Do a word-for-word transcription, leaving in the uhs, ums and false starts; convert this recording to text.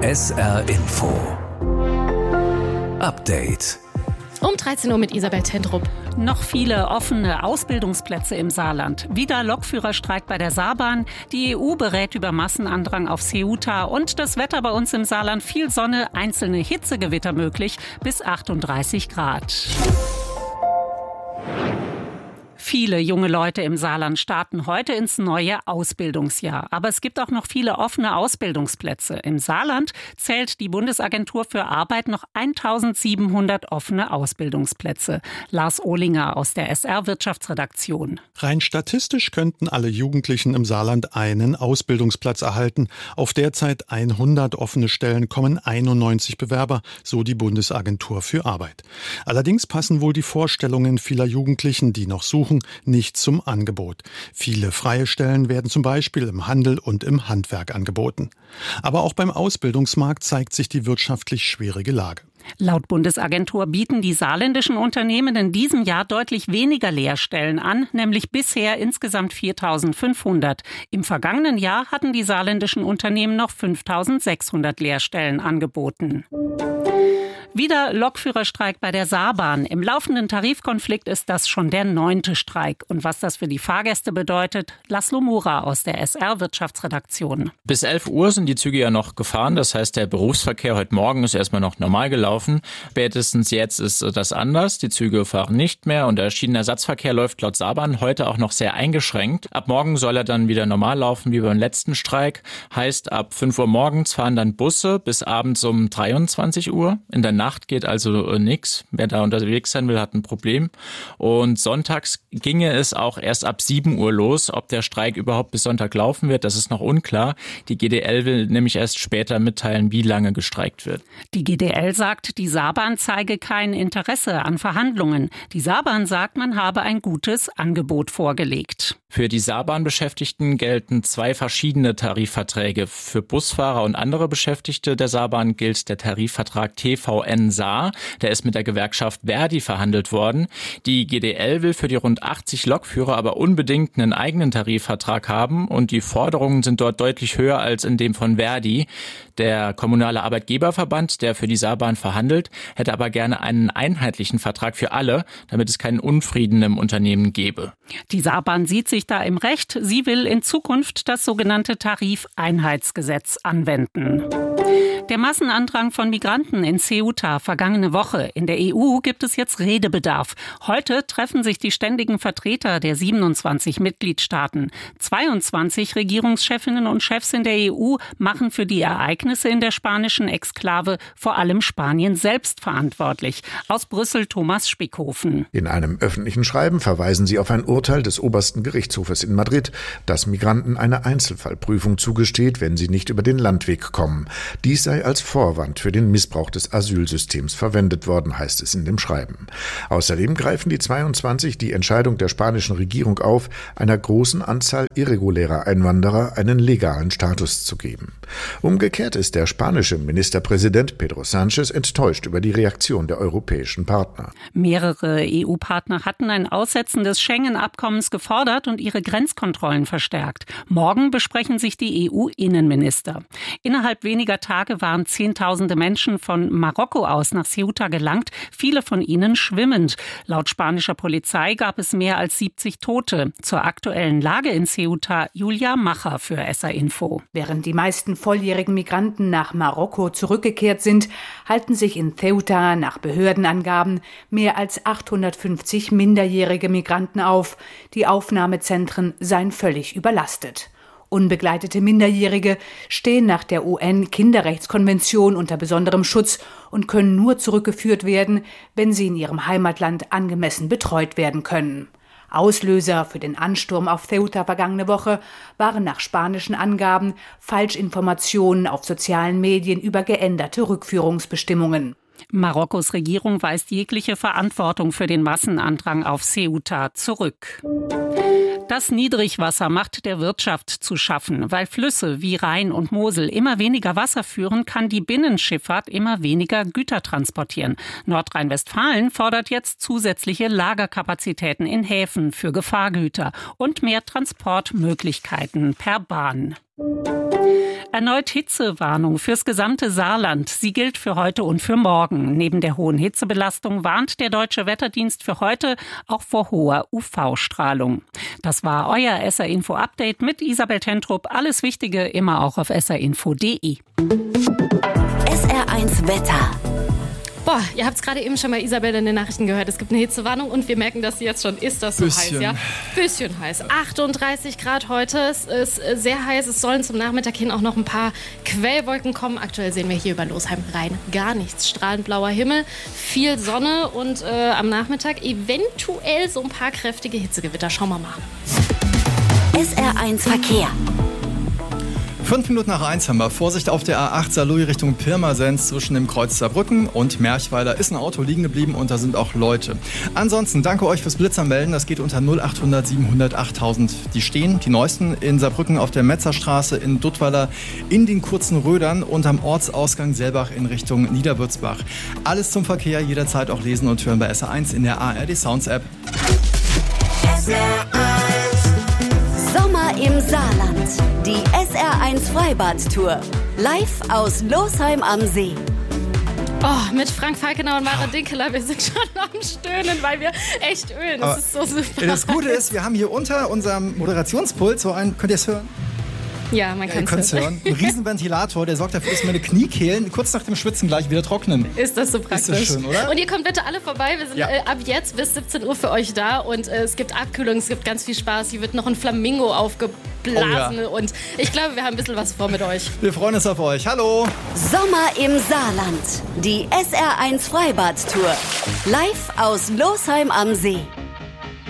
S R Info Update. Um dreizehn Uhr mit Isabel Tendrup. Noch viele offene Ausbildungsplätze im Saarland. Wieder Lokführerstreik bei der Saarbahn. Die E U berät über Massenandrang auf Ceuta. Und das Wetter bei uns im Saarland: viel Sonne, einzelne Hitzegewitter möglich, bis achtunddreißig Grad. Viele junge Leute im Saarland starten heute ins neue Ausbildungsjahr. Aber es gibt auch noch viele offene Ausbildungsplätze. Im Saarland zählt die Bundesagentur für Arbeit noch eintausendsiebenhundert offene Ausbildungsplätze. Lars Ohlinger aus der S R-Wirtschaftsredaktion. Rein statistisch könnten alle Jugendlichen im Saarland einen Ausbildungsplatz erhalten. Auf derzeit hundert offene Stellen kommen einundneunzig Bewerber, so die Bundesagentur für Arbeit. Allerdings passen wohl die Vorstellungen vieler Jugendlichen, die noch suchen, nicht zum Angebot. Viele freie Stellen werden zum Beispiel im Handel und im Handwerk angeboten. Aber auch beim Ausbildungsmarkt zeigt sich die wirtschaftlich schwierige Lage. Laut Bundesagentur bieten die saarländischen Unternehmen in diesem Jahr deutlich weniger Lehrstellen an, nämlich bisher insgesamt viertausendfünfhundert. Im vergangenen Jahr hatten die saarländischen Unternehmen noch fünftausendsechshundert Lehrstellen angeboten. Wieder Lokführerstreik bei der Saarbahn. Im laufenden Tarifkonflikt ist das schon der neunte Streik. Und was das für die Fahrgäste bedeutet, Laszlo Mura aus der S R-Wirtschaftsredaktion. Bis elf Uhr sind die Züge ja noch gefahren. Das heißt, der Berufsverkehr heute Morgen ist erstmal noch normal gelaufen. Spätestens jetzt ist das anders. Die Züge fahren nicht mehr und der Schienenersatzverkehr läuft laut Saarbahn heute auch noch sehr eingeschränkt. Ab morgen soll er dann wieder normal laufen wie beim letzten Streik. Heißt, ab fünf Uhr morgens fahren dann Busse bis abends um dreiundzwanzig Uhr. In der Nacht geht also äh, nichts. Wer da unterwegs sein will, hat ein Problem. Und sonntags ginge es auch erst ab sieben Uhr los. Ob der Streik überhaupt bis Sonntag laufen wird, das ist noch unklar. Die G D L will nämlich erst später mitteilen, wie lange gestreikt wird. Die G D L sagt, die Saarbahn zeige kein Interesse an Verhandlungen. Die Saarbahn sagt, man habe ein gutes Angebot vorgelegt. Für die Saarbahn-Beschäftigten gelten zwei verschiedene Tarifverträge. Für Busfahrer und andere Beschäftigte der Saarbahn gilt der Tarifvertrag T V N Saar. Der ist mit der Gewerkschaft ver.di verhandelt worden. Die G D L will für die rund achtzig Lokführer aber unbedingt einen eigenen Tarifvertrag haben und die Forderungen sind dort deutlich höher als in dem von ver.di. Der kommunale Arbeitgeberverband, der für die Saarbahn verhandelt, hätte aber gerne einen einheitlichen Vertrag für alle, damit es keinen Unfrieden im Unternehmen gäbe. Die Saarbahn sieht sich da im Recht. Sie will in Zukunft das sogenannte Tarifeinheitsgesetz anwenden. Der Massenandrang von Migranten in Ceuta vergangene Woche. In der E U gibt es jetzt Redebedarf. Heute treffen sich die ständigen Vertreter der siebenundzwanzig Mitgliedstaaten. zweiundzwanzig Regierungschefinnen und Chefs in der E U machen für die Ereignisse in der spanischen Exklave vor allem Spanien selbst verantwortlich. Aus Brüssel Thomas Spickhofen. In einem öffentlichen Schreiben verweisen sie auf ein Urteil des obersten Gerichtshofes in Madrid, das Migranten eine Einzelfallprüfung zugesteht, wenn sie nicht über den Landweg kommen. Dies sei als Vorwand für den Missbrauch des Asylsystems verwendet worden, heißt es in dem Schreiben. Außerdem greifen die zweiundzwanzig die Entscheidung der spanischen Regierung auf, einer großen Anzahl irregulärer Einwanderer einen legalen Status zu geben. Umgekehrt ist der spanische Ministerpräsident Pedro Sánchez enttäuscht über die Reaktion der europäischen Partner. Mehrere E U-Partner hatten ein Aussetzen des Schengen-Abkommens gefordert und ihre Grenzkontrollen verstärkt. Morgen besprechen sich die E U-Innenminister. Innerhalb weniger Tage waren Zehntausende Menschen von Marokko aus nach Ceuta gelangt, viele von ihnen schwimmend. Laut spanischer Polizei gab es mehr als siebzig Tote. Zur aktuellen Lage in Ceuta Julia Macher für S R Info. Während die meisten volljährigen Migranten nach Marokko zurückgekehrt sind, halten sich in Ceuta nach Behördenangaben mehr als achthundertfünfzig minderjährige Migranten auf. Die Aufnahmezentren seien völlig überlastet. Unbegleitete Minderjährige stehen nach der U N-Kinderrechtskonvention unter besonderem Schutz und können nur zurückgeführt werden, wenn sie in ihrem Heimatland angemessen betreut werden können. Auslöser für den Ansturm auf Ceuta vergangene Woche waren nach spanischen Angaben Falschinformationen auf sozialen Medien über geänderte Rückführungsbestimmungen. Marokkos Regierung weist jegliche Verantwortung für den Massenandrang auf Ceuta zurück. Das Niedrigwasser macht der Wirtschaft zu schaffen. Weil Flüsse wie Rhein und Mosel immer weniger Wasser führen, kann die Binnenschifffahrt immer weniger Güter transportieren. Nordrhein-Westfalen fordert jetzt zusätzliche Lagerkapazitäten in Häfen für Gefahrgüter und mehr Transportmöglichkeiten per Bahn. Erneut Hitzewarnung fürs gesamte Saarland. Sie gilt für heute und für morgen. Neben der hohen Hitzebelastung warnt der Deutsche Wetterdienst für heute auch vor hoher U V-Strahlung. Das war euer S R-Info-Update mit Isabel Tentrup. Alles Wichtige immer auch auf s r info punkt d e. S R eins Wetter. Boah, ihr habt es gerade eben schon mal Isabel in den Nachrichten gehört. Es gibt eine Hitzewarnung und wir merken, dass sie jetzt schon ist. Das so Bisschen. heiß, ja? Bisschen heiß. achtunddreißig Grad heute. Es ist sehr heiß. Es sollen zum Nachmittag hin auch noch ein paar Quellwolken kommen. Aktuell sehen wir hier über Losheim rein gar nichts. Strahlend blauer Himmel, viel Sonne und äh, am Nachmittag eventuell so ein paar kräftige Hitzegewitter. Schauen wir mal. S R eins Verkehr. Fünf Minuten nach eins haben wir. Vorsicht auf der A acht Saarlouis Richtung Pirmasens zwischen dem Kreuz Saarbrücken und Merchweiler ist ein Auto liegen geblieben und da sind auch Leute. Ansonsten danke euch fürs Blitzanmelden. Das geht unter null achthundert siebenhundert achttausend. Die stehen, die neuesten in Saarbrücken auf der Metzerstraße, in Duttweiler, in den kurzen Rödern und am Ortsausgang Selbach in Richtung Niederwürzbach. Alles zum Verkehr jederzeit auch lesen und hören bei S R eins in der A R D Sounds App. S R eins. Sommer im Saarland. Die S R eins Freibad-Tour. Live aus Losheim am See. Oh, mit Frank Falkenau und Mara Dinkeler, wir sind schon am Stöhnen, weil wir echt ölen. Das Aber ist so super. Das Gute ist, wir haben hier unter unserem Moderationspult so einen, könnt ihr es hören? Ja, man Ja, ihr kann könnt es es hören. Ein Riesenventilator, der sorgt dafür, dass meine Kniekehlen kurz nach dem Schwitzen gleich wieder trocknen. Ist das so praktisch. Ist das schön, oder? Und ihr kommt bitte alle vorbei. Wir sind Ja. äh, ab jetzt bis siebzehn Uhr für euch da. Und äh, es gibt Abkühlung, es gibt ganz viel Spaß. Hier wird noch ein Flamingo aufgeblasen. Oh ja. Und ich glaube, wir haben ein bisschen was vor mit euch. Wir freuen uns auf euch. Hallo! Sommer im Saarland. Die S R eins Freibad-Tour. Live aus Losheim am See.